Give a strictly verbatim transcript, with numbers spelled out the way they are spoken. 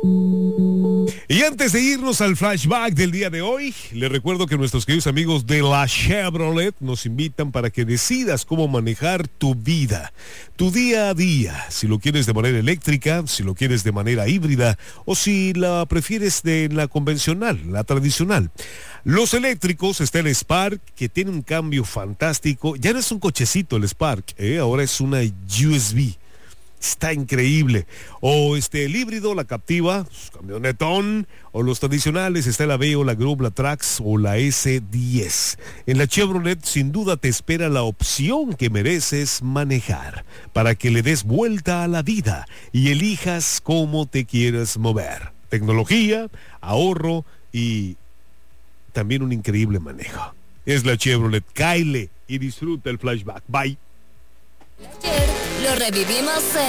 Y antes de irnos al flashback del día de hoy, les recuerdo que nuestros queridos amigos de la Chevrolet nos invitan para que decidas cómo manejar tu vida, tu día a día, si lo quieres de manera eléctrica, si lo quieres de manera híbrida o si la prefieres de la convencional, la tradicional. Los eléctricos, está el Spark, que tiene un cambio fantástico. Ya no es un cochecito el Spark, ¿eh? Ahora es una U S B. Está increíble. O este, el híbrido, la Captiva, camionetón, o los tradicionales, está la Aveo, la Group, la Trax o la ese diez. En la Chevrolet sin duda te espera la opción que mereces manejar, para que le des vuelta a la vida y elijas cómo te quieres mover. Tecnología, ahorro y también un increíble manejo. Es la Chevrolet. Cáele y disfruta el flashback. Bye. Lo revivimos en